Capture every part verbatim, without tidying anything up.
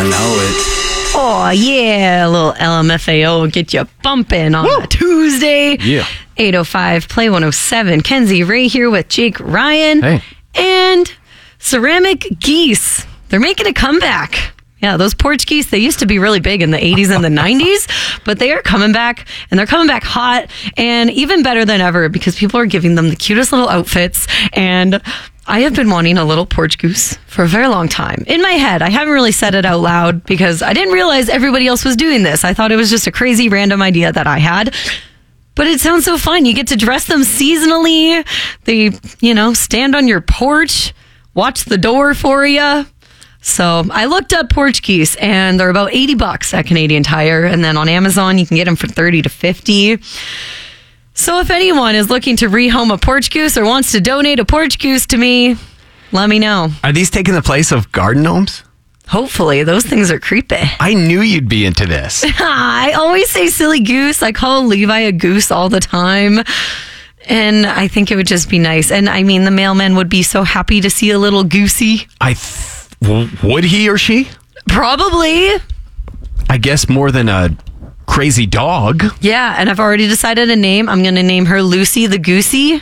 I know it. Oh, yeah. A little L M F A O will get you bumping on Woo. a Tuesday. Yeah. eight oh five, Play one oh seven. Kenzie Ray here with Jake Ryan. Hey. And ceramic geese. They're making a comeback. Yeah, those porch geese, they used to be really big in the eighties and the nineties, but they are coming back, and they're coming back hot, and even better than ever because people are giving them the cutest little outfits. And I have been wanting a little porch goose for a very long time. In my head, I haven't really said it out loud because I didn't realize everybody else was doing this. I thought it was just a crazy random idea that I had. But it sounds so fun. You get to dress them seasonally. They, you know, stand on your porch, watch the door for you. So I looked up porch geese, and they're about eighty bucks at Canadian Tire. And then on Amazon, you can get them for thirty to fifty. So if anyone is looking to rehome a porch goose or wants to donate a porch goose to me, let me know. Are these taking the place of garden gnomes? Hopefully. Those things are creepy. I knew you'd be into this. I always say silly goose. I call Levi a goose all the time. And I think it would just be nice. And I mean, the mailman would be so happy to see a little goosey. I th- w- would he or she? Probably. I guess more than a crazy dog. Yeah, and I've already decided a name. I'm going to name her Lucy the Goosey.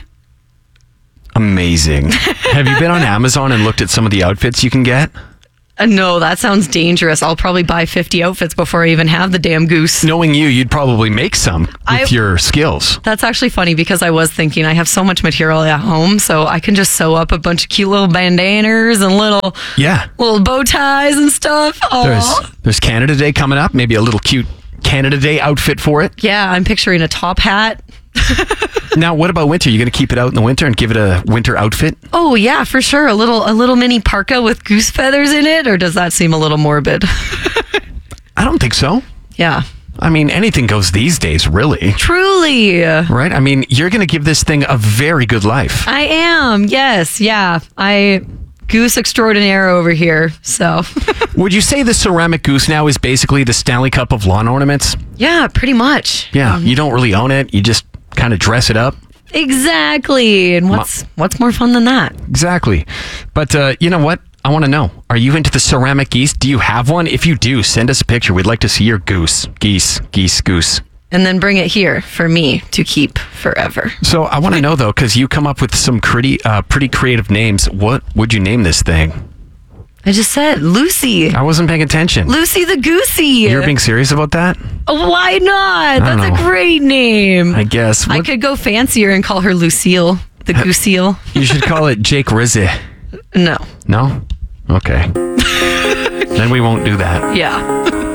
Amazing. Have you been on Amazon and looked at some of the outfits you can get? Uh, no, that sounds dangerous. I'll probably buy fifty outfits before I even have the damn goose. Knowing you, you'd probably make some with I- your skills. That's actually funny because I was thinking I have so much material at home, so I can just sew up a bunch of cute little bandanas and little Yeah. little bow ties and stuff. Aw. There's there's Canada Day coming up. Maybe a little cute Canada Day outfit for it. Yeah, I'm picturing a top hat. Now, what about winter? You going to keep it out in the winter and give it a winter outfit? Oh yeah, for sure. A little a little mini parka with goose feathers in it, or does that seem a little morbid? I don't think so. Yeah. I mean, anything goes these days, really. Truly. Right? I mean, you're going to give this thing a very good life. I am. Yes. Yeah. I goose extraordinaire over here. So. Would you say the ceramic goose now is basically the Stanley Cup of lawn ornaments? Yeah, pretty much. Yeah, you don't really own it. You just kind of dress it up. Exactly. And what's what's more fun than that? Exactly. But uh, you know what? I want to know. Are you into the ceramic geese? Do you have one? If you do, send us a picture. We'd like to see your goose. Geese. Geese. Goose. And then bring it here for me to keep forever. So I want to know, though, because you come up with some pretty, uh, pretty creative names. What would you name this thing? I just said Lucy. I wasn't paying attention. Lucy the Goosey. You're being serious about that? Why not? don't That's a know. great name. I guess. I What- could go fancier and call her Lucille, the Gooseel. You should call it Jake Rizzi. No. No? Okay. Then we won't do that. Yeah.